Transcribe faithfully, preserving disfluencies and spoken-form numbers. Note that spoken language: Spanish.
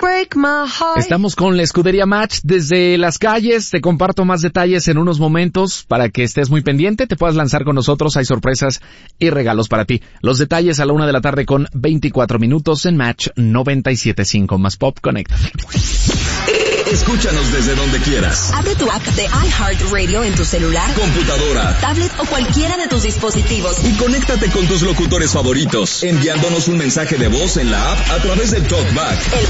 break my heart. Estamos con la escudería Match desde las calles. Te comparto más detalles en unos momentos para que estés muy pendiente. Te puedas lanzar con nosotros. Hay sorpresas y regalos para ti. Los detalles a la una de la tarde con veinticuatro minutos en Match noventa y siete punto cinco más Pop. Conecta. Escúchanos desde donde quieras. Abre tu app de iHeartRadio en tu celular, computadora, tablet o cualquiera de tus dispositivos. Y conéctate con tus locutores favoritos, enviándonos un mensaje de voz en la app a través del TalkBack.